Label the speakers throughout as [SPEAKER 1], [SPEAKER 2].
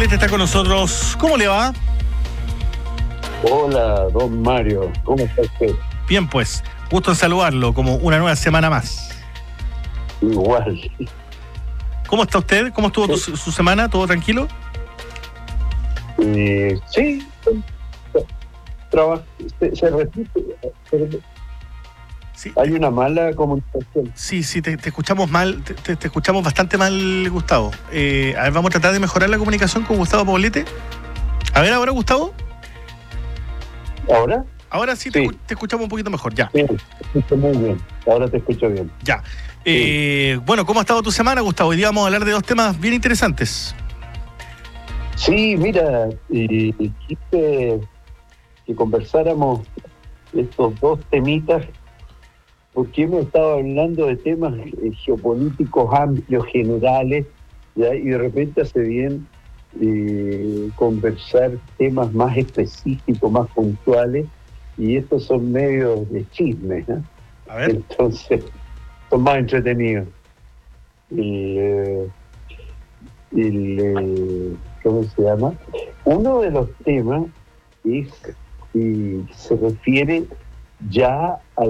[SPEAKER 1] Poblete está con nosotros. ¿Cómo le va?
[SPEAKER 2] Hola, don Mario. ¿Cómo está usted?
[SPEAKER 1] Bien, pues. Gusto en saludarlo, como una nueva semana más.
[SPEAKER 2] Igual.
[SPEAKER 1] ¿Cómo está usted? ¿Cómo estuvo su semana? ¿Todo tranquilo?
[SPEAKER 2] Sí. Se repite.
[SPEAKER 1] Sí,
[SPEAKER 2] Hay una mala comunicación.
[SPEAKER 1] sí, te escuchamos mal, te escuchamos bastante mal, Gustavo. A ver, vamos a tratar de mejorar la comunicación con Gustavo Poblete. A ver, ahora, Gustavo.
[SPEAKER 2] ¿Ahora?
[SPEAKER 1] Ahora sí,
[SPEAKER 2] Sí.
[SPEAKER 1] Te escuchamos un poquito mejor, ya.
[SPEAKER 2] Sí, te escucho muy bien. Ahora te escucho bien.
[SPEAKER 1] Ya. Bueno, ¿cómo ha estado tu semana, Gustavo? Hoy día vamos a hablar de dos temas bien interesantes.
[SPEAKER 2] Sí, mira, quise que conversáramos estos dos temitas porque hemos estado hablando de temas geopolíticos amplios, generales, ¿ya? Y de repente hace bien conversar temas más específicos, más puntuales, y estos son medios de chismes, ¿no?
[SPEAKER 1] A ver.
[SPEAKER 2] Entonces, son más entretenidos. ¿Cómo se llama? Uno de los temas es, se refiere ya a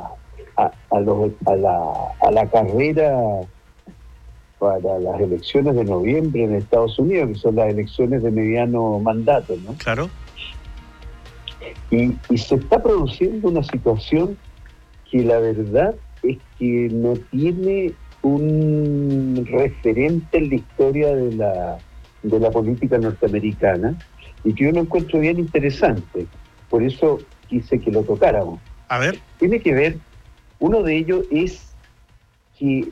[SPEAKER 2] la carrera para las elecciones de noviembre en Estados Unidos, que son las elecciones de mediano mandato, ¿no?
[SPEAKER 1] Claro.
[SPEAKER 2] Y se está produciendo una situación que la verdad es que no tiene un referente en la historia de la política norteamericana y que yo lo encuentro bien interesante. Por eso quise que lo tocáramos.
[SPEAKER 1] A ver.
[SPEAKER 2] Tiene que ver, uno de ellos es que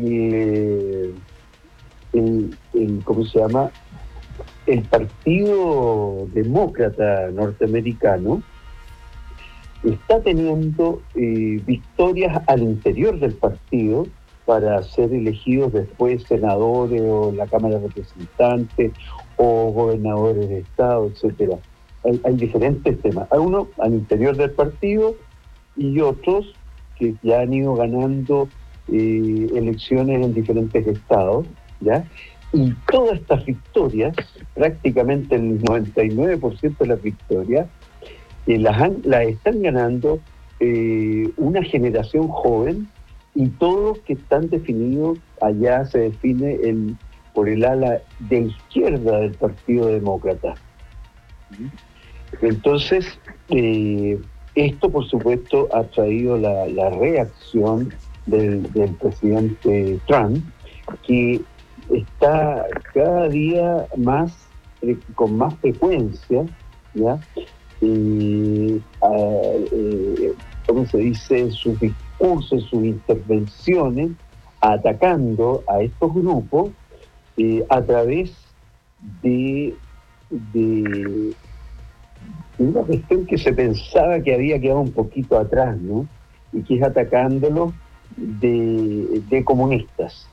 [SPEAKER 2] ¿cómo se llama? El Partido Demócrata norteamericano está teniendo victorias al interior del partido para ser elegidos después senadores o la Cámara de Representantes o gobernadores de estado, etcétera. Hay diferentes temas. Hay uno al interior del partido y otros que ya han ido ganando elecciones en diferentes estados, ¿ya? Y todas estas victorias, prácticamente el 99% de las victorias, las están ganando una generación joven y todos que están definidos, allá se define por el ala de izquierda del Partido Demócrata. Entonces, esto por supuesto ha traído la reacción del presidente Trump, que está cada día más, con más frecuencia, ¿ya? ¿Cómo se dice? Sus discursos, sus intervenciones, atacando a estos grupos a través de una cuestión que se pensaba que había quedado un poquito atrás, ¿no? Y que es atacándolos de comunistas,